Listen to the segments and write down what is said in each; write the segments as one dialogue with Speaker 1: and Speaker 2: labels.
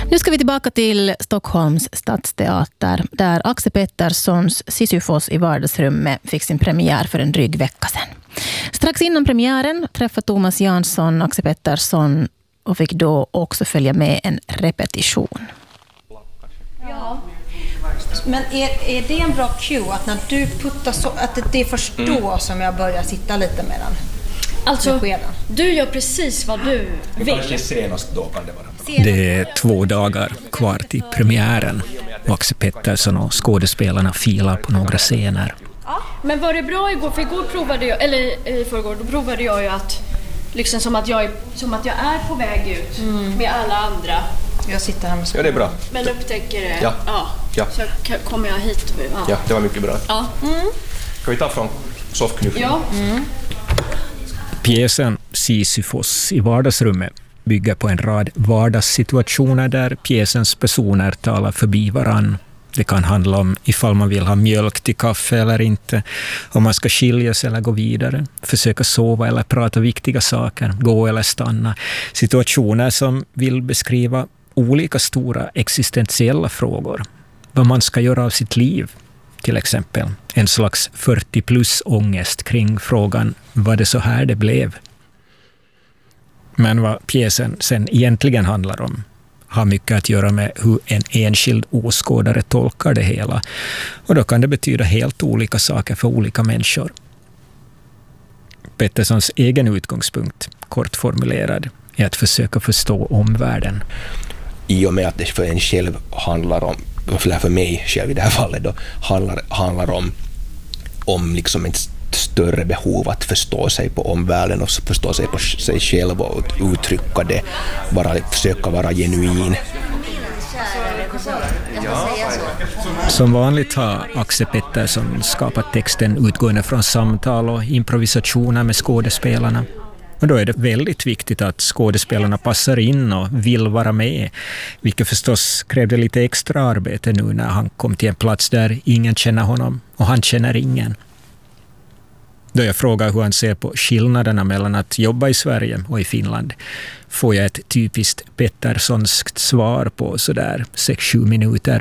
Speaker 1: Nu ska vi tillbaka till Stockholms stadsteater där Axel Petterssons Sisyfos i vardagsrummet fick sin premiär för en dryg vecka sedan. Strax innan premiären träffade Thomas Jansson Axel Pettersson och fick då också följa med en repetition.
Speaker 2: Ja. Men är det en bra cue att när du puttar så att det är först då som jag börjar sitta lite med den?
Speaker 3: Alltså, du gör precis vad du vill.
Speaker 4: Kanske senast då kan det vara.
Speaker 5: Det är 2 dagar kvar till premiären. Axel Pettersson och skådespelarna filar på några scener.
Speaker 3: Ja, men var det bra igår? För igår provade jag, eller i förrgår, då provade jag ju att liksom som att jag är på väg ut med alla andra.
Speaker 2: Jag sitter här med
Speaker 4: Ja, det är bra.
Speaker 3: Men upptäcker det.
Speaker 4: Ja.
Speaker 3: Så kommer jag hit.
Speaker 4: Ja, det var mycket bra.
Speaker 3: Ja.
Speaker 4: Kan vi ta från soffknuffen?
Speaker 3: Ja.
Speaker 5: Pjäsen Sisyfos i vardagsrummet bygger på en rad vardagssituationer där pjäsens personer talar förbi varann. Det kan handla om ifall man vill ha mjölk till kaffe eller inte, om man ska skiljas eller gå vidare, försöka sova eller prata viktiga saker, gå eller stanna. Situationer som vill beskriva olika stora existentiella frågor. Vad man ska göra av sitt liv, till exempel. En slags 40+ ångest kring frågan, var det så här det blev? Men vad pjäsen sen egentligen handlar om har mycket att göra med hur en enskild åskådare tolkar det hela. Och då kan det betyda helt olika saker för olika människor. Petterssons egen utgångspunkt, kort formulerad, är att försöka förstå omvärlden.
Speaker 4: I och med att det för en själv handlar om, för mig själv i det här fallet då, handlar om liksom ett större behov att förstå sig på omvärlden och förstå sig på sig själv och uttrycka det, försöka vara genuin.
Speaker 5: Som vanligt har Axel Pettersson skapat texten utgående från samtal och improvisationer med skådespelarna. Och då är det väldigt viktigt att skådespelarna passar in och vill vara med, vilket förstås krävde lite extra arbete nu när han kom till en plats där ingen känner honom och han känner ingen. Då jag frågar hur han ser på skillnaderna mellan att jobba i Sverige och i Finland får jag ett typiskt Petterssonskt svar på sådär 6-7 minuter.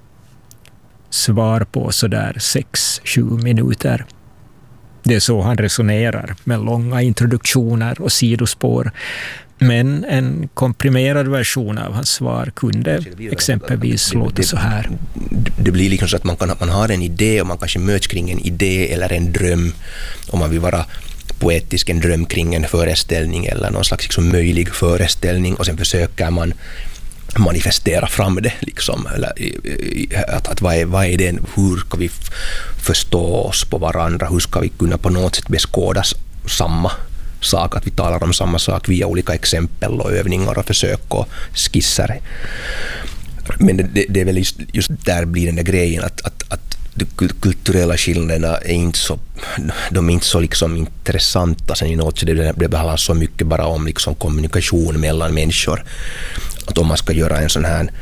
Speaker 5: Svar på sådär 6-7 minuter. Det är så han resonerar med långa introduktioner och sidospår. Men en komprimerad version av hans svar kunde exempelvis låta så här.
Speaker 4: Det blir liksom så att man har en idé och man kanske möts kring en idé eller en dröm. Om man vill vara poetisk, en dröm kring en föreställning eller någon slags liksom möjlig föreställning, och sen försöker man manifestera fram det liksom, eller att vad är det, hur ska vi förstå oss på varandra, hur ska vi kunna på något sätt beskåda samma sak, att vi talar om samma sak via olika exempel och övningar och försök och skisser. Men det är väl just där blir den där grejen att de kulturella skillnaderna är inte så liksom intressanta sen i något, så det handlar så mycket bara om liksom kommunikation mellan människor. Att om man ska göra en sån här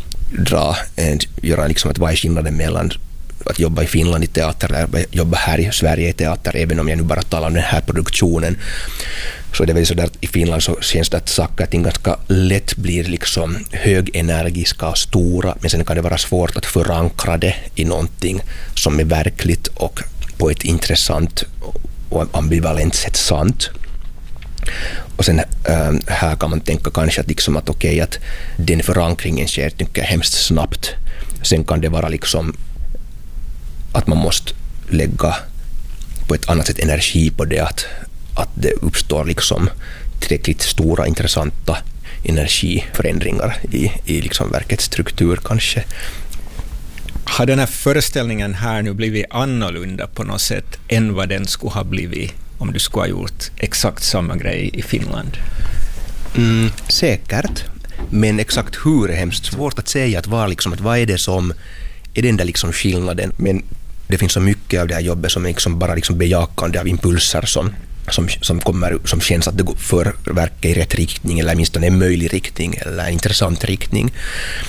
Speaker 4: göra liksom att vad är skillnaden mellan att jobba i Finland i teater eller jobba här i Sverige i teater, även om jag nu bara talar om den här produktionen, så det är väl så där att i Finland så känns det att saker och ting ganska lätt blir liksom högenergiska och stora, men sen kan det vara svårt att förankra det i någonting som är verkligt och på ett intressant och ambivalent sätt sant. Och sen här kan man tänka kanske att, liksom att okej, att den förankringen sker tycker jag hemskt snabbt. Sen kan det vara liksom att man måste lägga på ett annat sätt energi på det, att det uppstår liksom tillräckligt stora intressanta energiförändringar i liksom verkets struktur kanske.
Speaker 5: Har den här föreställningen här nu blivit annorlunda på något sätt än vad den skulle ha blivit om du skulle ha gjort exakt samma grej i Finland?
Speaker 4: Säkert, men exakt hur är hemskt svårt att säga, att vad är det som är den där liksom skillnaden, men det finns så mycket av det här jobbet som är liksom bara liksom bejakande av impulser som kommer, som känns att det går för verka i rätt riktning eller minst en möjlig riktning eller en intressant riktning.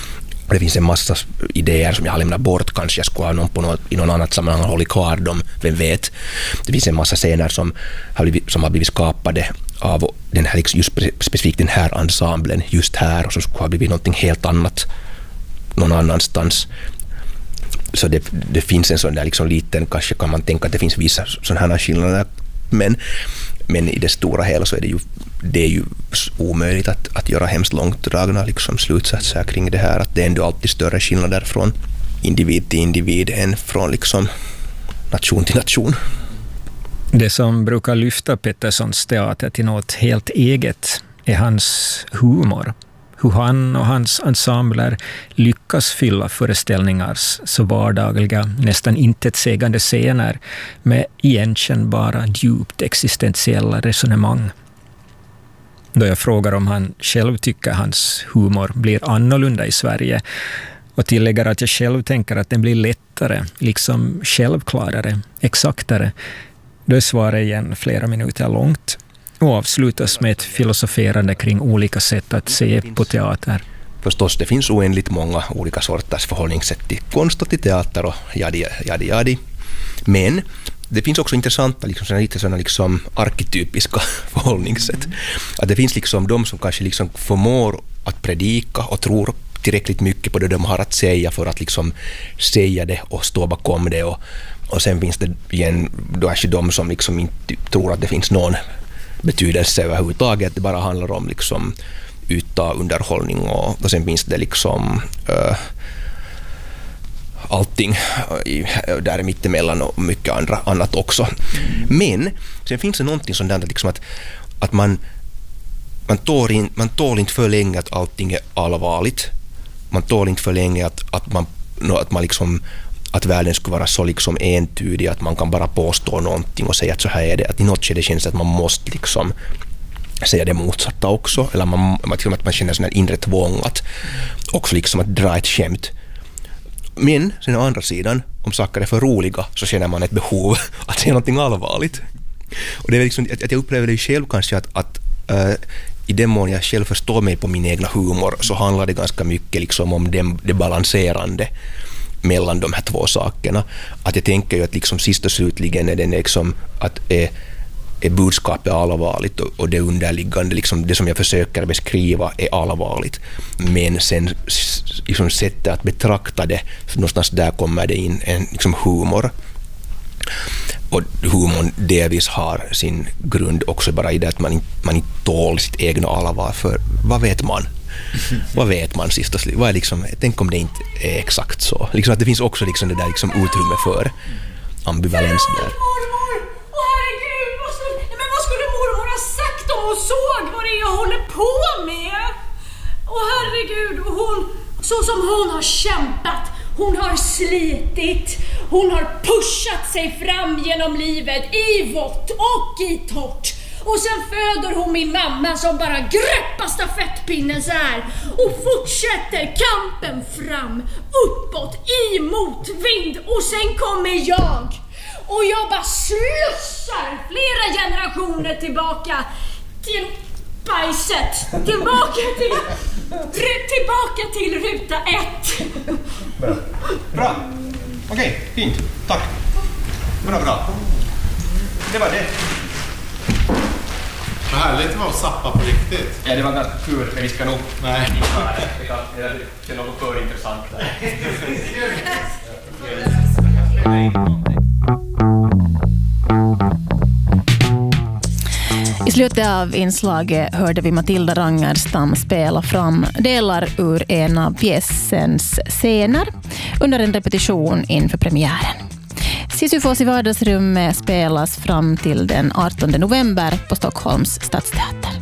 Speaker 4: Och det finns en massa idéer som jag har lämnat bort. Kanske jag skulle ha någon i någon annat sammanhang hållit kvar dem, vem vet. Det finns en massa scener som har blivit skapade av den här, just specifikt den här ensemblen just här, och som skulle ha blivit någonting helt annat någon annanstans. Så det finns en sån där liksom liten, kanske kan man tänka att det finns vissa sådana här skillnader, men i det stora hela så är det är ju omöjligt att göra hemskt långtdragna liksom slutsatser kring det här, att det är ändå alltid större skillnader från individ till individ än från liksom nation till nation.
Speaker 5: Det som brukar lyfta Petterssons teater till något helt eget är hans humor. Hur han och hans ensembler lyckas fylla föreställningars så vardagliga, nästan intetsägande scener med igenkännbara, djupt existentiella resonemang. Då jag frågar om han själv tycker hans humor blir annorlunda i Sverige och tillägger att jag själv tänker att den blir lättare, liksom självklarare, exaktare, då är svaret igen flera minuter långt och avslutas med ett filosoferande kring olika sätt att se på teater.
Speaker 4: Förstås, det finns oändligt många olika sorters förhållningssätt till konst och till teater och jadi. Men det finns också intressanta, lite sådana arketypiska förhållningssätt. Att det finns liksom de som kanske liksom förmår att predika och tror tillräckligt mycket på det de har att säga för att liksom säga det och stå bakom det. Och sen finns det igen då är de som liksom inte tror att det finns någon betydelse överhuvudtaget. Det bara handlar om liksom yta, underhållning och sen finns det liksom allting där mittemellan och mycket annat också. Men sen finns det någonting sånt där liksom att man tål inte för länge att allting är allvarligt. Man tål inte för länge att man liksom att världen skulle vara så liksom entydig att man kan bara påstå någonting och säga att så här är det. Att i något skede känns att man måste liksom säga det motsatta också. Eller att man känner sån här inre tvång att också liksom att dra ett skämt. Men sen å andra sidan, om saker är för roliga så känner man ett behov att säga någonting allvarligt. Och det är liksom att jag upplever det själv kanske att i den mån jag själv förstår mig på min egna humor så handlar det ganska mycket liksom om det balanserande mellan de här två sakerna. Att jag tänker ju att liksom sist och slutligen är det liksom att är budskapet allvarligt och det underliggande, liksom det som jag försöker beskriva är allvarligt. Men sen liksom sättet att betrakta det, någonstans där kommer det in en liksom humor. Och humorn delvis har sin grund också bara i det att man inte tål sitt egna allvar, för vad vet man? Vad vet man sist och slut? Vad är liksom, tänk om det inte är exakt så. Liksom att det finns också liksom det där liksom utrymme för ambivalens där.
Speaker 3: Och såg vad det är jag håller på med. Och herregud, och hon, så som hon har kämpat, hon har slitit, hon har pushat sig fram genom livet i vått och i torrt. Och sen föder hon min mamma som bara greppar stafettpinnen så här och fortsätter kampen fram, uppåt, i motvind. Och sen kommer jag. Och jag bara slussar flera generationer tillbaka till bajset. Tillbaka till ruta 1.
Speaker 6: Bra. Okej, fint. Tack. Bra. Det var det.
Speaker 7: Vad härligt det var att sappa på riktigt.
Speaker 4: Ja, det var ganska kul, men vi ska nog
Speaker 7: inte
Speaker 4: göra det. Det är något för intressant där.
Speaker 1: I slutet av inslaget hörde vi Matilda Rangerstam spela fram delar ur en av pjäsens scener under en repetition inför premiären. Sisyfos i vardagsrummet spelas fram till den 18 november på Stockholms stadsteater.